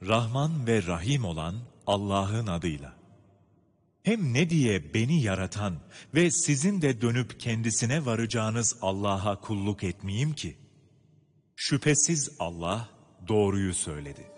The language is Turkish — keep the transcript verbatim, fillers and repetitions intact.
Rahman ve Rahim olan Allah'ın adıyla. Hem ne diye beni yaratan ve sizin de dönüp kendisine varacağınız Allah'a kulluk etmeyeyim ki? Şüphesiz Allah doğruyu söyledi.